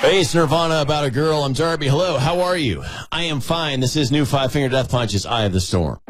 Hey, it's Nirvana about a girl. I'm Darby. Hello, how are you? I am fine. This is new Five Finger Death Punch's Eye of the Storm.